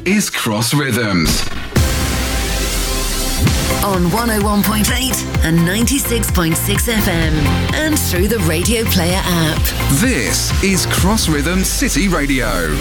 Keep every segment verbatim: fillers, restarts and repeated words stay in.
is Cross Rhythms. On one oh one point eight and ninety-six point six F M and through the Radio Player app. This is Cross Rhythms City Radio.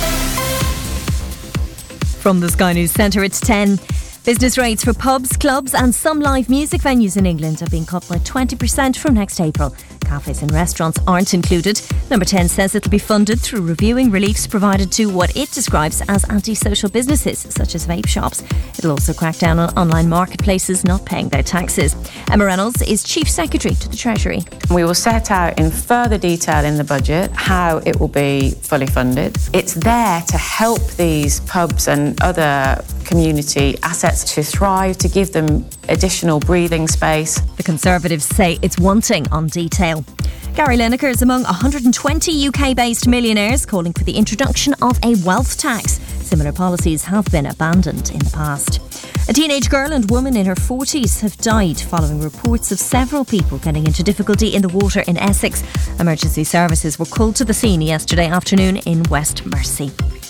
From the Sky News Centre, it's ten. Business rates for pubs, clubs and some live music venues in England are being cut by twenty percent from next April. Cafes and restaurants aren't included. Number ten says it'll be funded through reviewing reliefs provided to what it describes as antisocial businesses, such as vape shops. It'll also crack down on online marketplaces not paying their taxes. Emma Reynolds is Chief Secretary to the Treasury. We will set out in further detail in the budget how it will be fully funded. It's there to help these pubs and other community assets to thrive, to give them additional breathing space. The Conservatives say it's wanting on detail. Gary Lineker is among one hundred twenty U K-based millionaires calling for the introduction of a wealth tax. Similar policies have been abandoned in the past. A teenage girl and woman in her forties have died following reports of several people getting into difficulty in the water in Essex. Emergency services were called to the scene yesterday afternoon in West Mersey.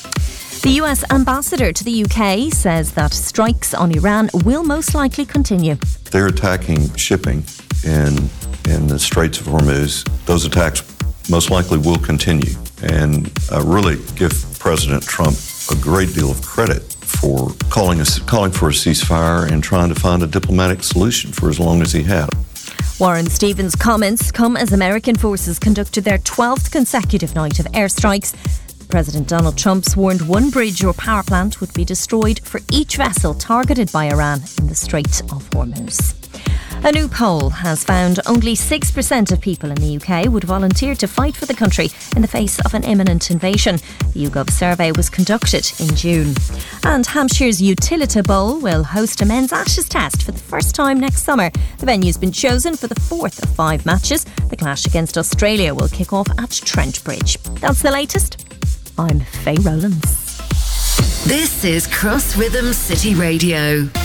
The U S ambassador to the U K says that strikes on Iran will most likely continue. They're attacking shipping in in the Straits of Hormuz. Those attacks most likely will continue, and I really give President Trump a great deal of credit for calling us calling for a ceasefire and trying to find a diplomatic solution for as long as he had. Warren Stevens' comments come as American forces conducted their twelfth consecutive night of airstrikes. President Donald Trump's warned one bridge or power plant would be destroyed for each vessel targeted by Iran in the Strait of Hormuz. A new poll has found only six percent of people in the U K would volunteer to fight for the country in the face of an imminent invasion. The YouGov survey was conducted in June. And Hampshire's Utilita Bowl will host a men's Ashes test for the first time next summer. The venue's been chosen for the fourth of five matches. The clash against Australia will kick off at Trent Bridge. That's the latest. I'm Faye Rowlands. This is Cross Rhythms City Radio.